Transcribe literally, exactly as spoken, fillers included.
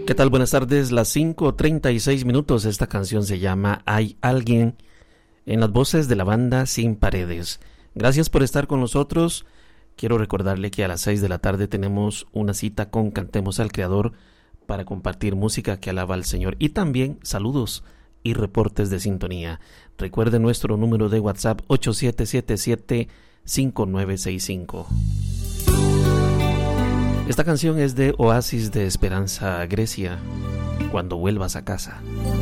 ¿Qué tal? Buenas tardes, las cinco treinta y seis minutos. Esta canción se llama Hay Alguien, en las voces de la banda Sin Paredes. Gracias por estar con nosotros. Quiero recordarle que a las seis de la tarde tenemos una cita con Cantemos al Creador para compartir música que alaba al Señor y también saludos y reportes de sintonía. Recuerde nuestro número de WhatsApp ocho siete siete siete cinco nueve seis cinco. Esta canción es de Oasis de Esperanza Grecia, Cuando vuelvas a casa.